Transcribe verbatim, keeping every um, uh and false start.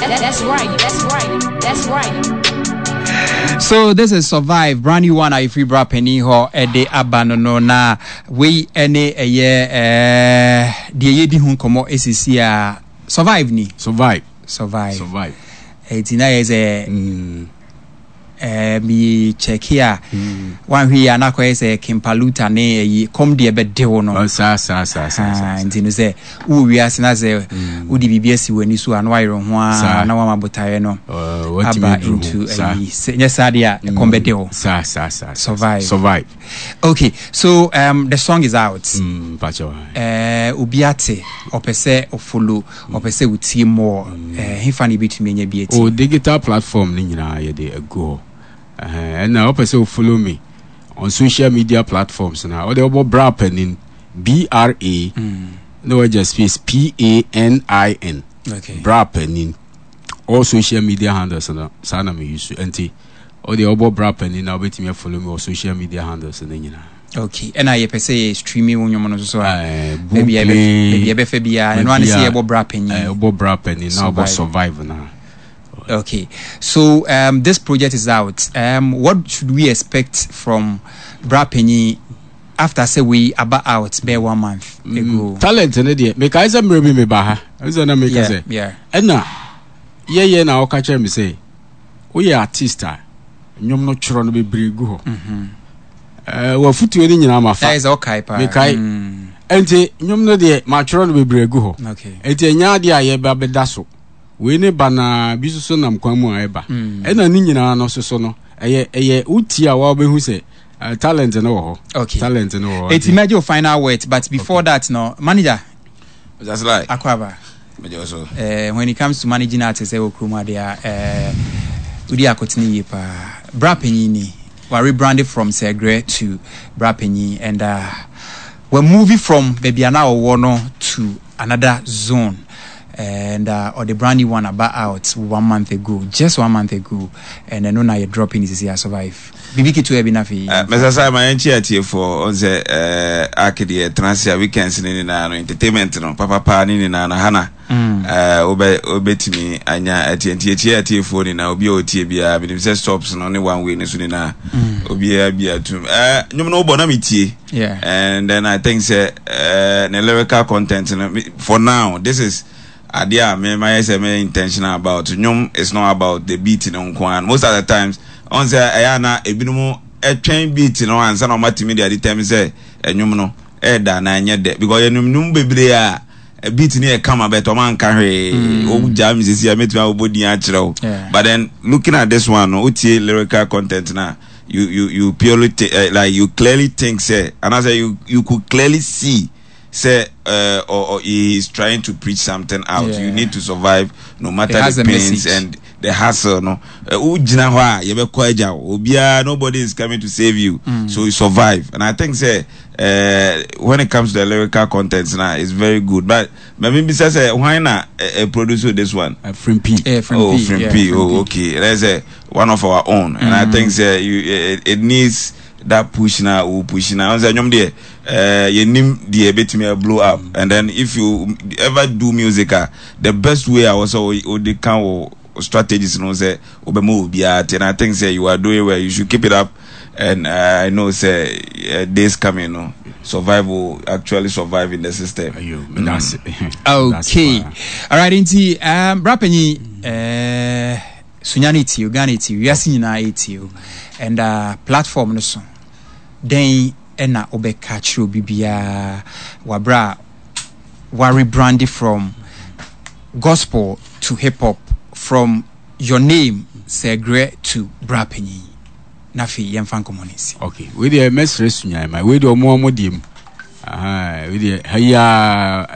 that, that's right. That's right. That's right. So this is Survive, brand new one. I free bra penny ho e de abanono na we any a year eh de ye di hu komo esisi a Survive ni. Survive. Survive. Survive. Etina is a mm. eh mi check here one here na ko ese Kimpaluta ne yi kom de be de wo no sa sa sa sa ntinu se wo wi ase na se wo di bibia si wani so anu ayro ho a na wa mabotaye no aba into a nya sadia kom be de wo sa sa sa Survive. Survive. Okay, so um the song is out. mm pacho eh obiate opese ofolo opese utie more eh hifa ni bitumi nya bi eti o digital platform ni nyina ye de go. Uh, and now person follow me on social media platforms now. Or they about bra penin, B R A mm. no just space P A N I N. Okay. Bra penin. All social media handles na sana me use enti. Or they about bra penin now bet me follow me on social media handles na nyina. Okay. And I per se streaming when you want so uh, maybe maybe ebe fe bia and one see about bra penin. Uh, about bra penin now about Survive now. Okay, so um, this project is out. Um, what should we expect from Bra Penny after say we about out be one month ago? Mm, talent ne dey. Make I say me me ba ha. I na make say. Yeah. And na ye ye na o ka kire me say. We are artist a nyom no choro no be bregu ho. Mhm. Eh wa futu ni nyina ma fa. That is okay pa. Make I enti nyom no dey ma choro no be bregu ho. Okay. Enti nya dey a ye ba be da so. We ne bana bisuso nam kwan mu eba e na ni nyina no soso no eye eye uti a wa obehu se talent no wo. Okay, talent no wo. It's imagine final word, but before okay. that no manager that's like Akwaba me also eh when it comes to managing artists e okroma dia eh udi akotini ye pa Bra Penny ni we rebranded from Segre to Bra Penny, and uh we're moving from Bebiana Owono to another zone. And uh, or the brand new one about out one month ago, just one month ago, and I know now you're dropping this year Survive. Bibiki to have enough. Mister Simon, I'm here for the uh, Arcadia Transia weekends in entertainment. No, Papa Pani in Hana. Uh, obe obe to me, Anya at T N T phone in Obi O T B I. But if it stops and only one way, Nesuna Obi Abia to uh, no no bonamity. Yeah, and then I think say uh, the lyrical content for now. This is. Idea me my say me intentional about nyom. It's not about the beat no kwan. Most of the times on say ayana ebinumu e twen beat no ansa na matimi dey the time say enyum no e da na anye de because enum num bebre a beat ni e kama beto man ka hwe o jam sisi ametuma obodi a kirew. But then looking at this one no utie lyrical content na you you you purely uh, like you clearly think say and I say you you could clearly see say uh, or, or he is trying to preach something out. Yeah. You need to survive no matter the pains and the hassle. No, uh, nobody is coming to save you, mm. so you survive. And I think say uh, when it comes to the lyrical contents now, it's very good. But maybe say why not a uh, producer this one? Uh, Frimpy. Yeah, Frimpy. Oh, Frimpy. Yeah, oh, okay. That's a one of our own, mm. and I think say you it, it needs. That push now or push now on the uh you name the bit me blow up mm. and then if you ever do music uh, the best way I also or the kind of strategies you know say obemo be at and I think say you are doing well, you should keep it up, and uh, I know say uh, days coming you know survival actually survive in the system. Mm. That's it. Okay, all right inti um Bra Penny uh Sunyaniti Uganiti we are seeing na eighty and uh platform no so then ena obeka chiro bibia wabra wa rebranded from gospel to hip hop, from your name Segre to Bra Penny nafi yemfa komonisi. Okay, we the message sunya my we the omo omo dim ah we the haya